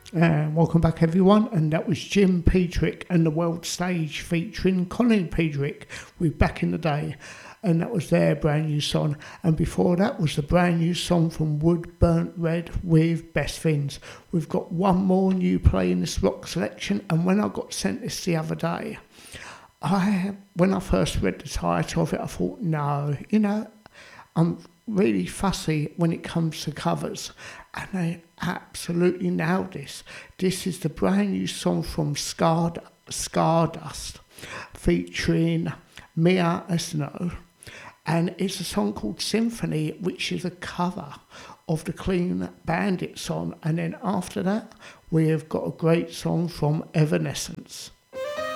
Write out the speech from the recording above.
And welcome back, everyone. And that was Jim Petrick and the World Stage featuring Colin Petrick with Back in the Day. And that was their brand new song. And before that was the brand new song from Wood Burnt Red with Best Things. We've got one more new play in this rock selection. And when I got sent this the other day, when I first read the title of it, I thought, no, I'm really fussy when it comes to covers, and they absolutely nailed this. This is the brand new song from Stardust featuring Mia Asno, and it's a song called Symphony, which is a cover of the Clean Bandit song. And then after that we have got a great song from Evanescence.